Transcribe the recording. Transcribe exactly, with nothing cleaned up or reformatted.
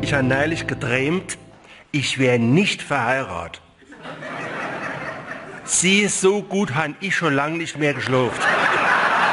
Ich habe neulich geträumt, ich wäre nicht verheiratet. Sie ist so gut, habe ich schon lange nicht mehr geschlafen.